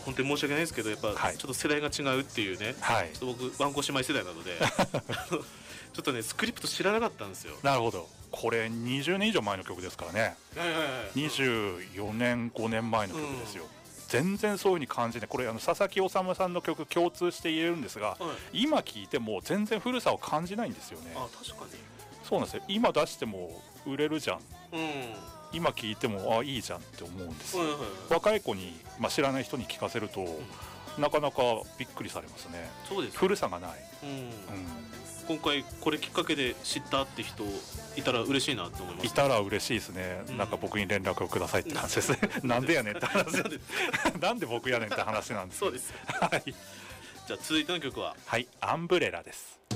本当に申し訳ないですけど、やっぱはい、 ちょっと世代が違うっていうね、 はい、 ちょっと僕ワンコ姉妹世代なのでちょっとねスクリプト知らなかったんですよ。 なるほど。これ20年以上前の曲ですからね。 はいはいはい、 24年5年前の曲ですよ。全然そういう風に感じない。これ佐々木修さんの曲共通して言えるんですが、 はい、 今聴いても全然古さを感じないんですよね。 あ、確かに。 そうなんですよ。今出しても売れるじゃん、 うん、 今聴いてもいいじゃんって思うんですよ。 はいはいはい、 若い子に、知らない人に聞かせると、なかなかびっくりされますね。 そうです、 古さがない、 今回これきっかけで知ったって人いたら嬉しいなと思います、 いたら嬉しいですね、なんか僕に連絡をくださいって話ですねなんでやねんって話なんで僕やねんって話なんです。 そうですはい、 じゃあ続いての曲は、 はい、アンブレラです。